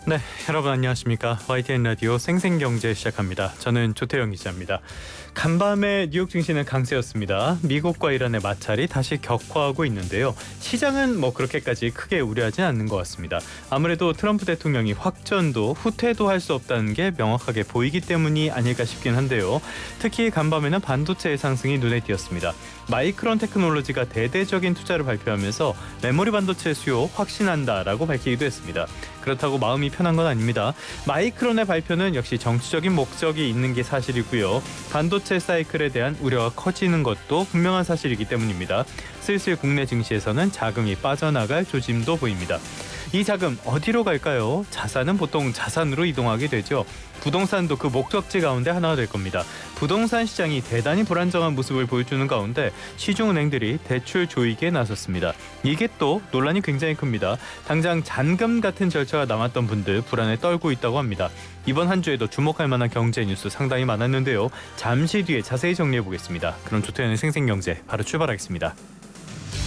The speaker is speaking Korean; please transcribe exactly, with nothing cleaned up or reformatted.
네, 여러분 안녕하십니까. 와이티엔 라디오 생생경제 시작합니다. 저는 조태영 기자입니다. 간밤에 뉴욕 증시는 강세였습니다. 미국과 이란의 마찰이 다시 격화하고 있는데요. 시장은 뭐 그렇게까지 크게 우려하진 않는 것 같습니다. 아무래도 트럼프 대통령이 확전도 후퇴도 할 수 없다는 게 명확하게 보이기 때문이 아닐까 싶긴 한데요. 특히 간밤에는 반도체의 상승이 눈에 띄었습니다. 마이크론 테크놀로지가 대대적인 투자를 발표하면서 메모리 반도체 수요 확신한다라고 밝히기도 했습니다. 그렇다고 마음이 편한 건 아닙니다. 마이크론의 발표는 역시 정치적인 목적이 있는 게 사실이고요. 반도체 사이클에 대한 우려가 커지는 것도 분명한 사실이기 때문입니다. 슬슬 국내 증시에서는 자금이 빠져나갈 조짐도 보입니다. 이 자금 어디로 갈까요? 자산은 보통 자산으로 이동하게 되죠. 부동산도 그 목적지 가운데 하나가 될 겁니다. 부동산 시장이 대단히 불안정한 모습을 보여주는 가운데 시중은행들이 대출 조이기에 나섰습니다. 이게 또 논란이 굉장히 큽니다. 당장 잔금 같은 절차가 남았던 분들 불안에 떨고 있다고 합니다. 이번 한 주에도 주목할 만한 경제 뉴스 상당히 많았는데요. 잠시 뒤에 자세히 정리해 보겠습니다. 그럼 조태현의 생생경제 바로 출발하겠습니다.